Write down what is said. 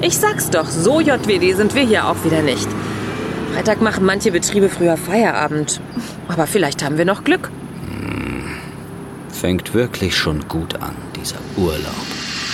Ich sag's doch, so JWD sind wir hier auch wieder nicht. Freitag machen manche Betriebe früher Feierabend. Aber vielleicht haben wir noch Glück. Fängt wirklich schon gut an, dieser Urlaub.